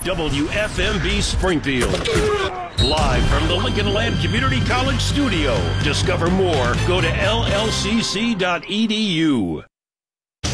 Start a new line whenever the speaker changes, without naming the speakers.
WFMB Springfield. Live from the Lincoln Land Community College studio. Discover more. Go to llcc.edu.